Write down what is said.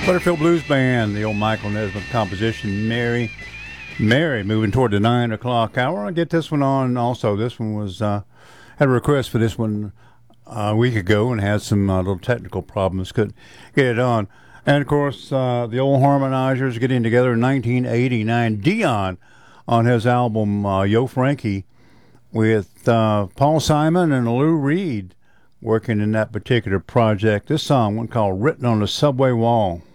Butterfield Blues Band, the old Michael Nesmith composition, Mary. Mary, moving toward the 9 o'clock hour. I'll get this one on also. This one was, had a request for this one a week ago and had some little technical problems. Couldn't get it on. And, of course, the old Harmonizers getting together in 1989. Dion on his album Yo Frankie with Paul Simon and Lou Reed working in that particular project. This song, one called Written on the Subway Wall.